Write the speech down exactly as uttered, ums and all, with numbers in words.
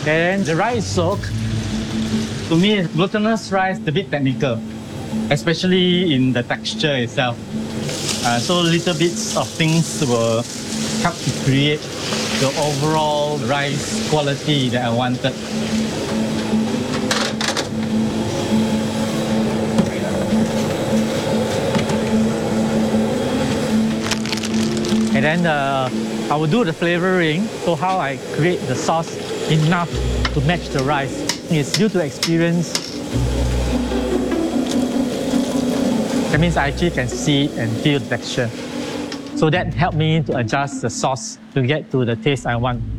And the rice soak, to me, glutinous rice is a bit technical, especially in the texture itself. Uh, so little bits of things will help to create the overall rice quality that I wanted. And then uh, I will do the flavoring, so how I create the sauce enough to match the rice. It's due to experience. That means I actually can see and feel the texture. So that helped me to adjust the sauce to get to the taste I want.